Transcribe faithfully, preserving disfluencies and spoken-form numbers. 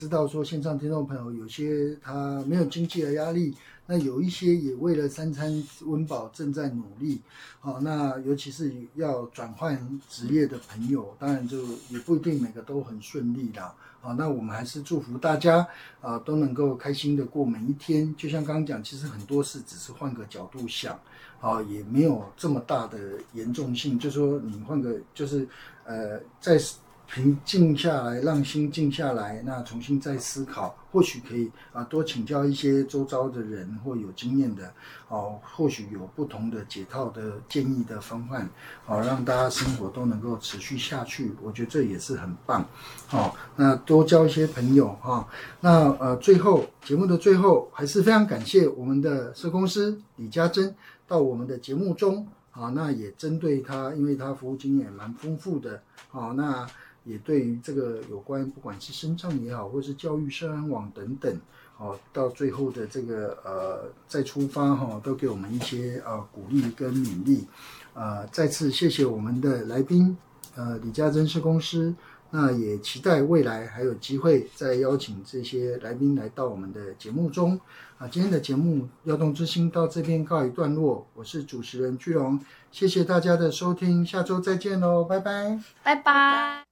知道说线上听众朋友有些他没有经济的压力，那有一些也为了三餐温饱正在努力。好、哦，那尤其是要转换职业的朋友，当然就也不一定每个都很顺利啦。好、哦，那我们还是祝福大家啊、呃、都能够开心的过每一天。就像刚刚讲，其实很多事只是换个角度想，啊、哦，也没有这么大的严重性。就说你换个就是呃在。平静下来，让心静下来，那重新再思考，或许可以啊多请教一些周遭的人或有经验的，哦，或许有不同的解套的建议的方案，哦，让大家生活都能够持续下去，我觉得这也是很棒，哦，那多交一些朋友哈、哦，那呃最后节目的最后还是非常感谢我们的社工师李家珍到我们的节目中，啊，那也针对他，因为他服务经验蛮丰富的，好，那。也对于这个有关不管是身障也好，或是教育社安网等等，哦，到最后的这个呃再出发哈、哦，都给我们一些呃鼓励跟勉励，呃，再次谢谢我们的来宾，呃，李家珍社工师，那也期待未来还有机会再邀请这些来宾来到我们的节目中。啊，今天的节目《耀动之心》到这边告一段落，我是主持人居龙，谢谢大家的收听，下周再见喽，拜拜， 拜拜。